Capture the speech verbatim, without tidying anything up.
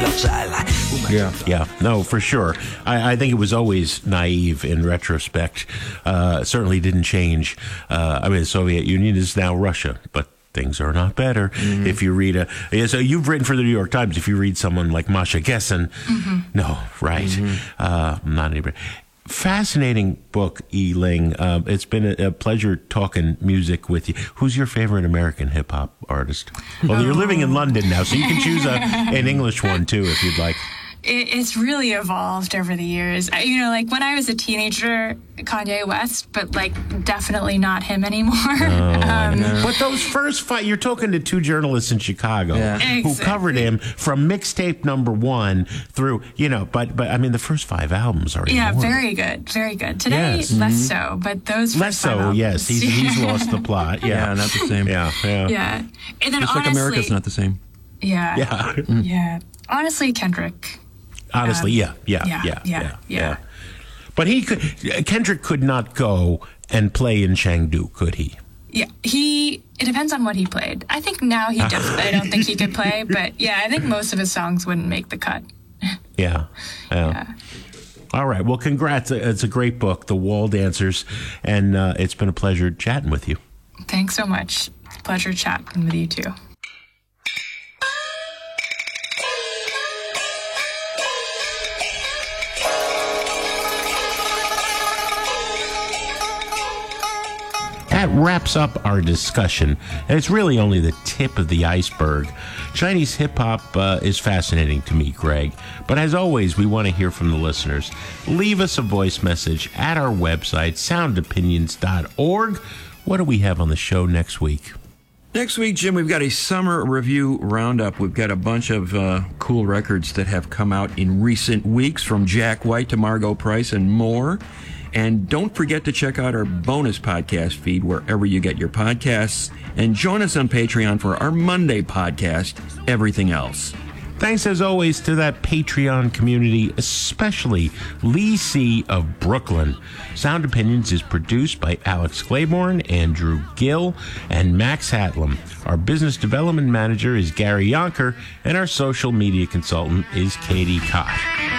Yeah, yeah, no, for sure. I, I think it was always naive in retrospect. Uh, certainly didn't change. Uh, I mean, the Soviet Union is now Russia, but things are not better. Mm-hmm. If you read a, yeah, so you've written for the New York Times. If you read someone like Masha Gessen, mm-hmm. no, right, mm-hmm. uh, not anybody. Fascinating book, E. Ling. Uh, it's been a, a pleasure talking music with you. Who's your favorite American hip hop artist? Well, oh. You're living in London now, so you can choose a, an English one too if you'd like. It, it's really evolved over the years. I, you know, like when I was a teenager, Kanye West, but like definitely not him anymore. Oh, um, but those first five, you're talking to two journalists in Chicago yeah. who exactly. covered him from mixtape number one through, you know, but but I mean, the first five albums are yeah, immortal. very good, very good. Today, yes. less mm-hmm. so, but those less first five so. albums, Yes, he's he's lost the plot. Yeah, yeah not the same. Yeah, yeah, yeah. And then just honestly, like America's not the same. Yeah, yeah, yeah. Honestly, Kendrick. Honestly, um, yeah, yeah, yeah, yeah, yeah, yeah, yeah. yeah. But he could. Kendrick could not go and play in Chengdu, could he? Yeah, he. It depends on what he played. I think now he does. I don't think he could play, but yeah, I think most of his songs wouldn't make the cut. yeah, yeah. yeah. All right. Well, congrats. It's a great book, The Wall Dancers, and uh, it's been a pleasure chatting with you. Thanks so much. Pleasure chatting with you too. That wraps up our discussion, and it's really only the tip of the iceberg. Chinese hip-hop uh, is fascinating to me, Greg, but as always, we want to hear from the listeners. Leave us a voice message at our website, sound opinions dot org. What do we have on the show next week? Next week, Jim, we've got a summer review roundup. We've got a bunch of uh, cool records that have come out in recent weeks, from Jack White to Margot Price and more. And don't forget to check out our bonus podcast feed wherever you get your podcasts. And join us on Patreon for our Monday podcast, Everything Else. Thanks, as always, to that Patreon community, especially Lee C. of Brooklyn. Sound Opinions is produced by Alex Claiborne, Andrew Gill, and Max Hatlam. Our business development manager is Gary Yonker, and our social media consultant is Katie Cott.